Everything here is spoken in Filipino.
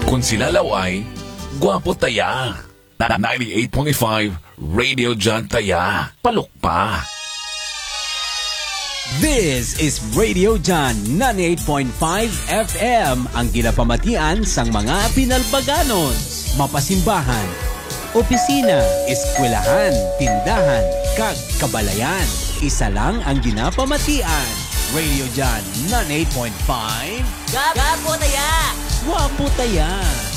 Kung sila laway, gwapo taya. 98.5 Radio John Taya. Palok pa. This is Radio John 98.5 FM, ang ginapamatian sang mga pinalbaganon, mapasimbahan, opisina, eskwelahan, tindahan, kag kabalayan. Isa lang ang ginapamatian. Radio John 98.5. Gapo taya! Wapo taya!